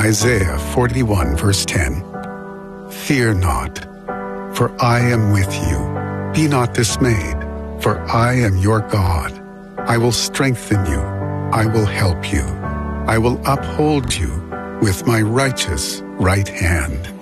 Isaiah 41 verse 10. Fear not, for I am with you. Be not dismayed, for I am your God. I will strengthen you. I will help you. I will uphold you with my righteous right hand.